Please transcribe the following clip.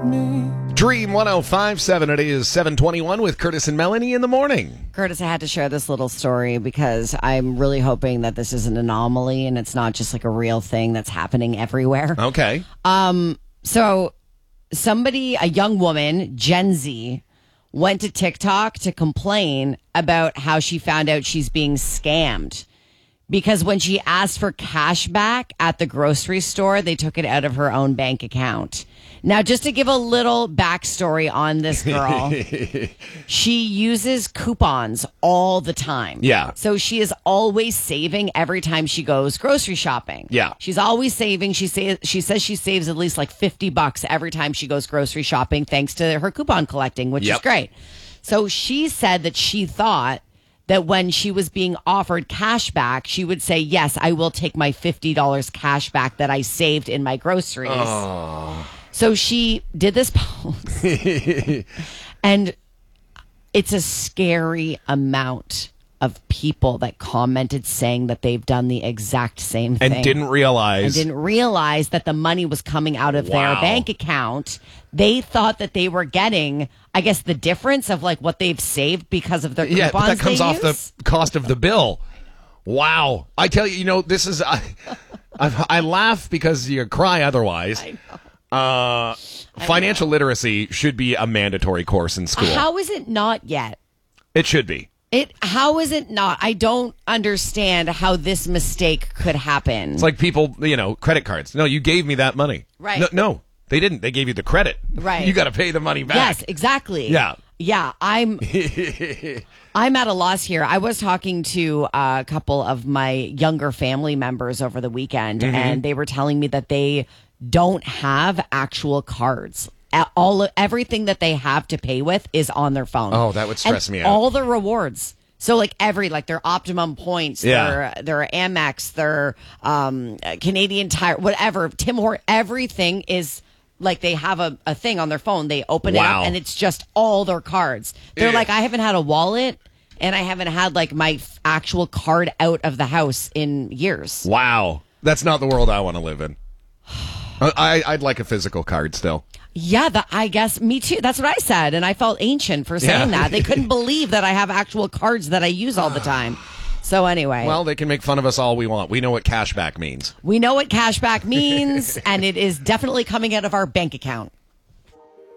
Dream 105.7. It is 7:21 with Curtis and Melanie in the morning. Curtis, I had to share this little story because I'm really hoping that this is an anomaly and it's not just like a real thing that's happening everywhere. Okay. So a young woman, Gen Z, went to TikTok to complain about how she found out she's being scammed. Because when she asked for cash back at the grocery store, they took it out of her own bank account. Now, just to give a little backstory on this girl, she uses coupons all the time. Yeah. So she is always saving every time she goes grocery shopping. Yeah. She's always saving. She says she saves at least like $50 every time she goes grocery shopping thanks to her coupon collecting, which is great. So she said that she thought that when she was being offered cash back, she would say, yes, I will take my $50 cash back that I saved in my groceries. Oh. So she did this post, and it's a scary amount of people that commented saying that they've done the exact same thing. And didn't realize that the money was coming out of their bank account. They thought that they were getting, I guess, the difference of like what they've saved because of their coupons. Yeah, but that comes off use. the cost of the bill. Wow. I tell you, this is... I laugh because you cry otherwise. I know. Financial literacy should be a mandatory course in school. How is it not yet? It should be. How is it not? I don't understand how this mistake could happen. It's like people, credit cards. No, you gave me that money. Right. No, they didn't. They gave you the credit. Right. You got to pay the money back. Yes, exactly. Yeah. Yeah, I'm at a loss here. I was talking to a couple of my younger family members over the weekend, and they were telling me that they don't have actual cards. Everything that they have to pay with is on their phone. Oh, that would stress me out. All the rewards. So their Optimum points, their Amex, their Canadian Tire, whatever, Tim Hortons, everything is like they have a thing on their phone. They open it up and it's just all their cards. They're like, I haven't had a wallet and I haven't had like my actual card out of the house in years. Wow. That's not the world I want to live in. I'd like a physical card still. Yeah, I guess me too. That's what I said, and I felt ancient for saying that. They couldn't believe that I have actual cards that I use all the time. So anyway. Well, they can make fun of us all we want. We know what cashback means. We know what cashback means, and it is definitely coming out of our bank account.